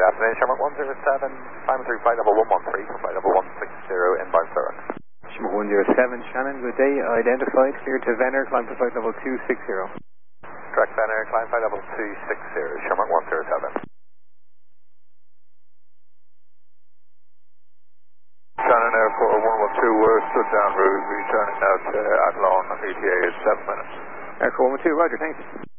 afternoon, Shamrock 107, climb through flight level 113 for flight level 160 inbound Zurich. Shamrock 107, Shannon, good day. Identified, clear to Venner, climb to flight level 260. Correct, Venner, climb flight level 260, Shamrock 107. Shannon Airport 112, stood down route, returning now to Athlone, ETA is 7 minutes. Airport 112, roger, thanks.